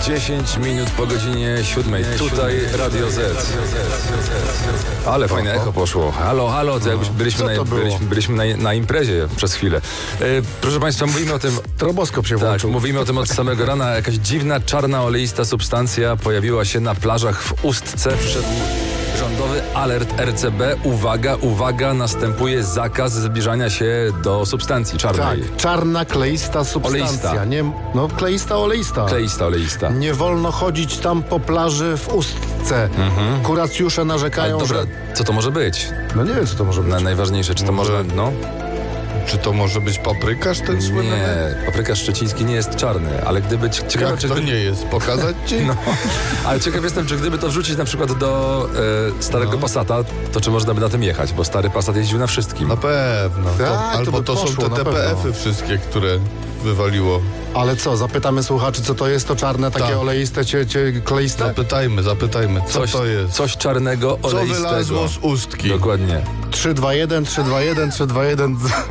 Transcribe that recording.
10 minut po godzinie 7. Tutaj Radio Z. Ale fajne echo poszło. Halo, halo, to jakbyśmy byliśmy na imprezie przez chwilę. Proszę Państwa, mówimy o tym... Troboskop się włączył. Tak, mówimy o tym od samego rana. Jakaś dziwna, czarna, oleista substancja pojawiła się na plażach w Ustce. Przyszedł rządowy alert RCB. Uwaga, uwaga, następuje zakaz zbliżania się do substancji czarnej. Tak, czarna, kleista substancja. Oleista. Nie, no, kleista, oleista. Kleista, oleista. Nie wolno chodzić tam po plaży w Ustce. Kuracjusze narzekają, Ale dobra, że... co to może być? No nie wiem, co to może być. Najważniejsze, czy to można... No? Czy to może być paprykarz ten słynny? Nie, paprykarz szczeciński nie jest czarny, ale gdyby... Ciekawe, Jak to nie jest? Pokazać ci? No, ale ciekaw jestem, czy gdyby to wrzucić na przykład do starego Passata, to czy można by na tym jechać, bo stary Passat jeździł na wszystkim. Na pewno. Tak, Albo to to są poszło, te na TPF-y pewno. wszystkie, które wywaliło. Ale co, zapytamy słuchaczy, co to jest to czarne, takie Tak. oleiste, kleiste? Zapytajmy, co to jest? Coś czarnego, Co oleistego. wylazło z ustki? Dokładnie. 321, 321, 321.